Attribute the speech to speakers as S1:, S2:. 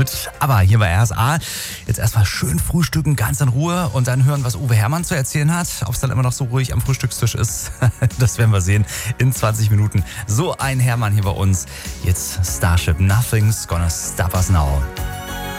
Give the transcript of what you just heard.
S1: mit ABBA hier bei RSA. Jetzt erstmal schön frühstücken, ganz in Ruhe und dann hören, was Uwe Herrmann zu erzählen hat. Ob es dann immer noch so ruhig am Frühstückstisch ist, das werden wir sehen in 20 Minuten. So ein Herrmann hier bei uns. Jetzt Starship, Nothing's Gonna Stop Us Now.